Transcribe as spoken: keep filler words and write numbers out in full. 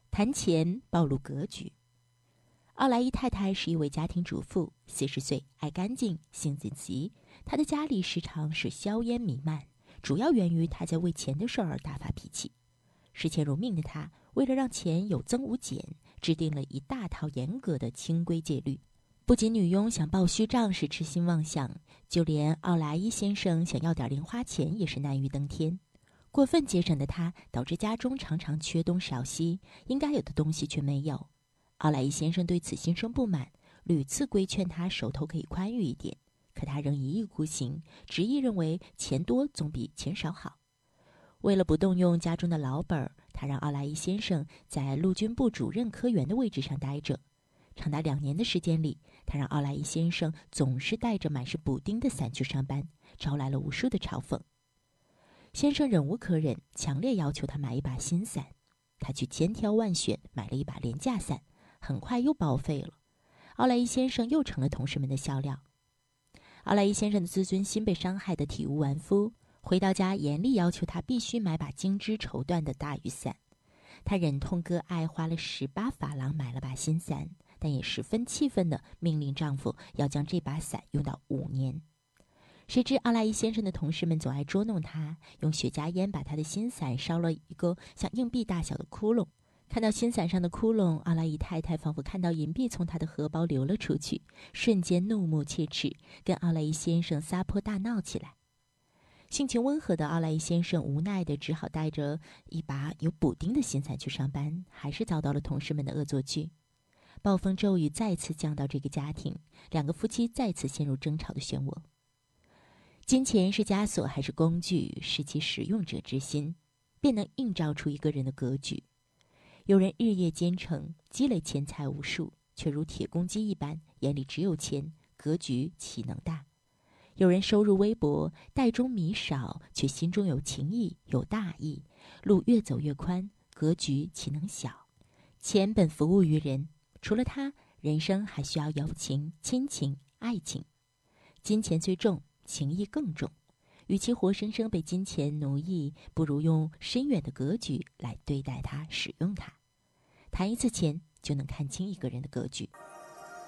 谈钱暴露格局。奥莱伊太太是一位家庭主妇，四十岁，爱干净，性子急。她的家里时常是硝烟弥漫，主要源于她在为钱的事儿大发脾气。视钱如命的她，为了让钱有增无减，制定了一大套严格的清规戒律。不仅女佣想报虚账是痴心妄想，就连奥莱伊先生想要点零花钱也是难于登天。过分节省的他，导致家中常常缺东少西，应该有的东西却没有。奥莱伊先生对此心生不满，屡次规劝他手头可以宽裕一点，可他仍一意孤行，执意认为钱多总比钱少好。为了不动用家中的老本，他让奥莱伊先生在陆军部主任科员的位置上待着。长达两年的时间里，他让奥莱伊先生总是带着满是补丁的伞去上班，招来了无数的嘲讽。先生忍无可忍，强烈要求他买一把新伞。他去千挑万选，买了一把廉价伞，很快又报废了。奥莱伊先生又成了同事们的笑料。奥莱伊先生的自尊心被伤害得体无完肤，回到家严厉要求他必须买把精织绸缎的大雨伞。他忍痛割爱，花了十八法郎买了把新伞，但也十分气愤地命令丈夫要将这把伞用到五年。谁知奥莱伊先生的同事们总爱捉弄他，用雪茄烟把他的新伞烧了一个像硬币大小的窟窿。看到新伞上的窟窿，奥莱伊太太仿佛看到银币从她的荷包流了出去，瞬间怒目切齿，跟奥莱伊先生撒泼大闹起来。性情温和的奥莱伊先生无奈的只好带着一把有补丁的新伞去上班，还是遭到了同事们的恶作剧。暴风骤雨再次降到这个家庭，两个夫妻再次陷入争吵的漩涡。金钱是枷锁还是工具，视其使用者之心，便能映照出一个人的格局。有人日夜兼程，积累钱财无数，却如铁公鸡一般，眼里只有钱，格局岂能大？有人收入微薄，袋中米少，却心中有情义，有大义，路越走越宽，格局岂能小？钱本服务于人，除了它，人生还需要友情、亲情、爱情。金钱最重，情义更重。与其活生生被金钱奴役，不如用深远的格局来对待它、使用它。谈一次钱，就能看清一个人的格局。